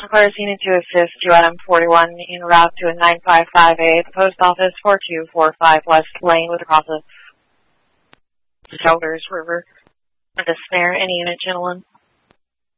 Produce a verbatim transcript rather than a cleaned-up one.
cars needing to assist you at M forty-one en route to a nine five five A at the post office, four two four five West Lane with across the Shoulders River. The snare, any unit, gentlemen?